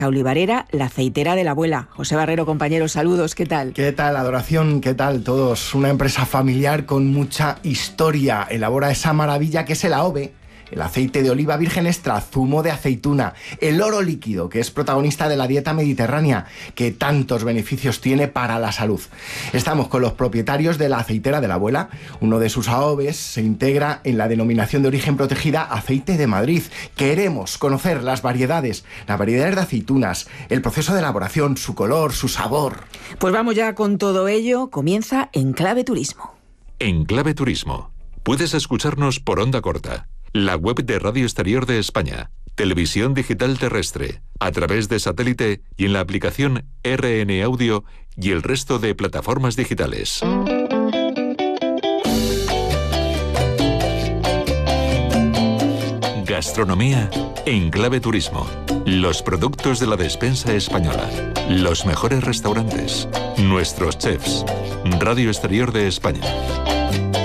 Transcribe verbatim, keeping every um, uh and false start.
olivarera La Aceitera de la Abuela. José Barrero, compañeros, saludos, ¿qué tal? ¿Qué tal, Adoración? ¿Qué tal todos? Una empresa familiar con mucha historia. Elabora esa maravilla que es el A O V, el aceite de oliva virgen extra, zumo de aceituna, el oro líquido, que es protagonista de la dieta mediterránea, que tantos beneficios tiene para la salud. Estamos con los propietarios de La Aceitera de la Abuela. Uno de sus A O Vs se integra en la denominación de origen protegida Aceite de Madrid. Queremos conocer las variedades, las variedades de aceitunas, el proceso de elaboración, su color, su sabor. Pues vamos ya con todo ello. Comienza En Clave Turismo. En Clave Turismo. Puedes escucharnos por onda corta, la web de Radio Exterior de España, televisión digital terrestre, a través de satélite y en la aplicación R N Audio y el resto de plataformas digitales. Gastronomía en Clave Turismo. Los productos de la despensa española. Los mejores restaurantes. Nuestros chefs. Radio Exterior de España.